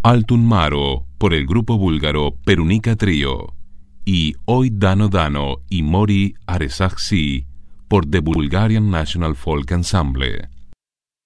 Altun Maro por el grupo búlgaro Perunica Trio y Hoy Dano Dano y Mori Aresaxi por The Bulgarian National Folk Ensemble.